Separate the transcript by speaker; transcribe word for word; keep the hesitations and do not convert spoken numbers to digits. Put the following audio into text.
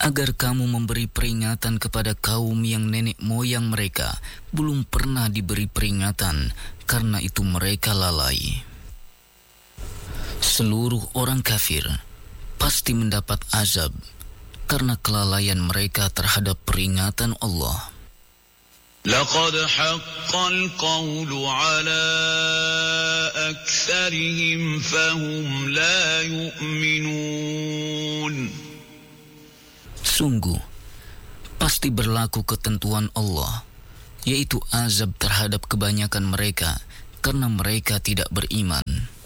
Speaker 1: agar kamu memberi peringatan kepada kaum yang nenek moyang mereka belum pernah diberi peringatan, karena itu mereka lalai. Seluruh orang kafir pasti mendapat azab karena kelalaian mereka terhadap peringatan Allah.
Speaker 2: لقد حق القول على أكثرهم فهم لا يؤمنون.
Speaker 1: Sungguh, pasti berlaku ketentuan Allah, yaitu azab terhadap kebanyakan mereka karena mereka tidak beriman.